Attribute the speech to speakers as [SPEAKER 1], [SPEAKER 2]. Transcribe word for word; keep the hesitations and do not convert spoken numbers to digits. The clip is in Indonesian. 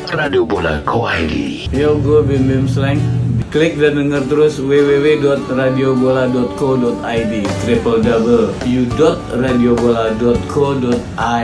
[SPEAKER 1] Radio Bola kau Haili.
[SPEAKER 2] Yo, gue Bim Bim Slang. Klik dan denger terus w w w dot radiobola dot co dot i d, triple w w w dot radiobola dot co dot i